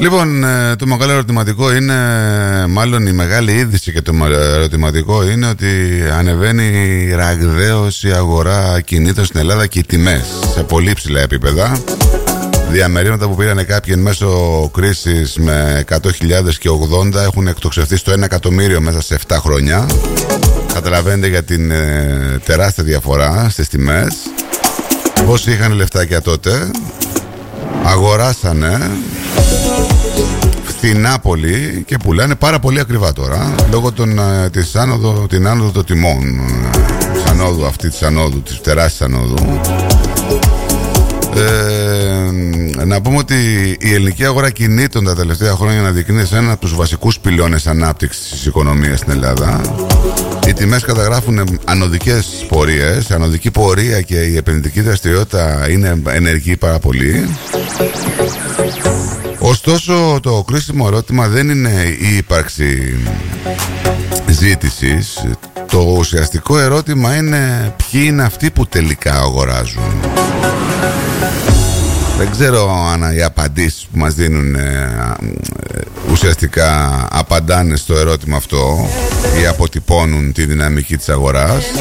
Λοιπόν, το μεγάλο ερωτηματικό είναι, μάλλον η μεγάλη είδηση και το ερωτηματικό είναι ότι ανεβαίνει ραγδαίως η αγορά κινήτων στην Ελλάδα και οι τιμές σε πολύ ψηλά επίπεδα. Διαμερίσματα που πήραν κάποιοι μέσω κρίσης με 100.000 και 80 έχουν εκτοξευθεί στο 1 εκατομμύριο μέσα σε 7 χρόνια. Καταλαβαίνετε για την τεράστια διαφορά στις τιμές. Όσοι είχαν λεφτάκια τότε αγοράσανε φθηνά πολύ και πουλάνε πάρα πολύ ακριβά τώρα λόγω της άνοδο των τιμών, της τεράστιας ανόδου. Να πούμε ότι η ελληνική αγορά κινήτων τα τελευταία χρόνια αναδεικνύει σε ένα από τους βασικούς πυλώνες ανάπτυξης της οικονομίας στην Ελλάδα. Οι τιμές καταγράφουν ανωδικές πορείες, ανωδική πορεία, και η επενδυτική δραστηριότητα είναι ενεργή πάρα πολύ. Ωστόσο, το κρίσιμο ερώτημα δεν είναι η ύπαρξη ζήτησης. Το ουσιαστικό ερώτημα είναι ποιοι είναι αυτοί που τελικά αγοράζουν. Δεν ξέρω αν οι απαντήσεις που μας δίνουν ουσιαστικά απαντάνε στο ερώτημα αυτό ή αποτυπώνουν τη δυναμική της αγοράς.